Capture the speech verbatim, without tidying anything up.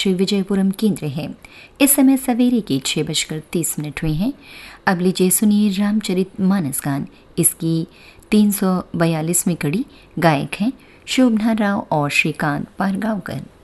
श्री विजयपुरम केंद्र है। इस समय सवेरे के छह बजकर तीस मिनट हुए हैं। अब लीजिए सुनिए रामचरित मानस गान। इसकी तीन सौ बयालीसवीं कड़ी। गायक हैं शोभना राव और श्रीकांत पारगांवकर।